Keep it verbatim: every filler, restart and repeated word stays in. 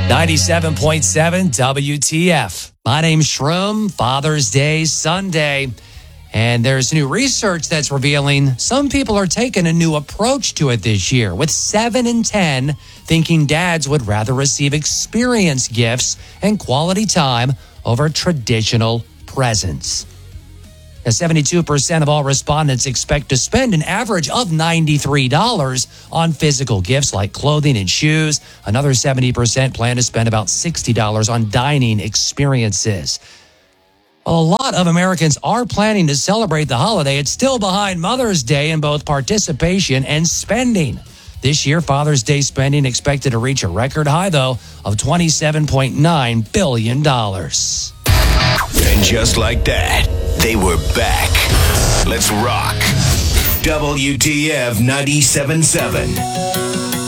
ninety-seven point seven W T F. My name's Shroom. Father's Day Sunday. And there's new research that's revealing some people are taking a new approach to it this year, with seven in ten thinking dads would rather receive experience gifts and quality time over traditional presents. Now, seventy-two percent of all respondents expect to spend an average of ninety-three dollars on physical gifts like clothing and shoes. Another seventy percent plan to spend about sixty dollars on dining experiences. Well, a lot of Americans are planning to celebrate the holiday. It's still behind Mother's Day in both participation and spending. This year, Father's Day spending expected to reach a record high, though, of twenty-seven point nine billion dollars. And just like that, they were back. Let's rock. W T F ninety-seven point seven.